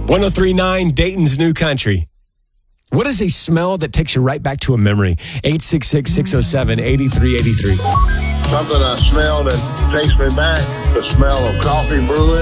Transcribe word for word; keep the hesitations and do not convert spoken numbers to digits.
one oh three point nine Dayton's New Country. What is a smell that takes you right back to a memory? eight six six, six oh seven, eight three eight three. Something I smell that takes me back, the smell of coffee brewing.